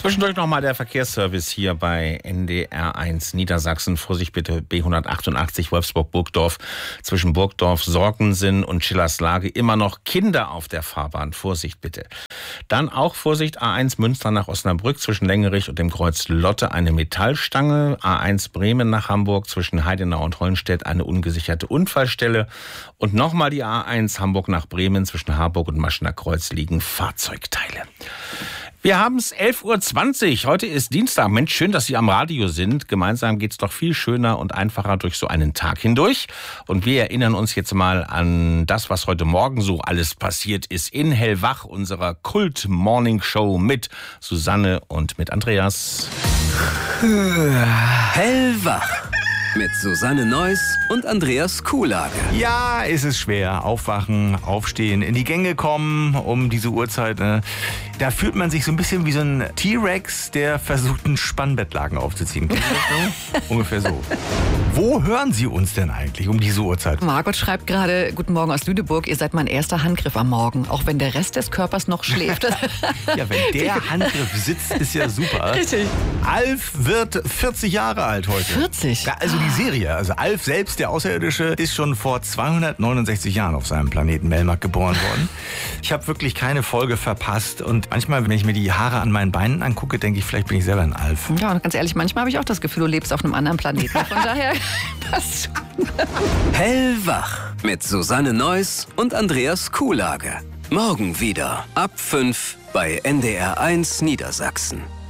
Zwischendurch nochmal der Verkehrsservice hier bei NDR1 Niedersachsen. Vorsicht bitte, B188 Wolfsburg-Burgdorf. Zwischen Burgdorf, Sorgensen und Schillerslage immer noch Kinder auf der Fahrbahn. Vorsicht bitte. Dann auch Vorsicht, A1 Münster nach Osnabrück zwischen Längerich und dem Kreuz Lotte eine Metallstange. A1 Bremen nach Hamburg zwischen Heidenau und Hollenstedt eine ungesicherte Unfallstelle. Und nochmal die A1 Hamburg nach Bremen zwischen Harburg und Maschener Kreuz liegen Fahrzeugteile. Wir haben es 11.20 Uhr. Heute ist Dienstag. Mensch, schön, dass Sie am Radio sind. Gemeinsam geht's doch viel schöner und einfacher durch so einen Tag hindurch. Und wir erinnern uns jetzt mal an das, was heute Morgen so alles passiert ist in Hellwach, unserer Kult-Morning-Show mit Susanne und mit Andreas. Hellwach. Mit Susanne Neuss und Andreas Kuhlage. Ja, es ist schwer. Aufwachen, aufstehen, in die Gänge kommen um diese Uhrzeit. Da fühlt man sich so ein bisschen wie so ein T-Rex, der versucht, einen Spannbettlaken aufzuziehen. Kennt ihr das so? Ungefähr so. Wo hören Sie uns denn eigentlich um diese Uhrzeit? Margot schreibt gerade, guten Morgen aus Lüneburg, ihr seid mein erster Handgriff am Morgen, auch wenn der Rest des Körpers noch schläft. Ja, wenn der Handgriff sitzt, ist ja super. Richtig. Alf wird 40 Jahre alt heute. 40? Ja, also die Serie, also Alf selbst, der Außerirdische, ist schon vor 269 Jahren auf seinem Planeten Melmac geboren worden. Ich habe wirklich keine Folge verpasst und manchmal, wenn ich mir die Haare an meinen Beinen angucke, denke ich, vielleicht bin ich selber ein Alf. Ja, und ganz ehrlich, manchmal habe ich auch das Gefühl, du lebst auf einem anderen Planeten. Von daher passt schon. Hellwach. Mit Susanne Neuss und Andreas Kuhlage. Morgen wieder ab 5 bei NDR1 Niedersachsen.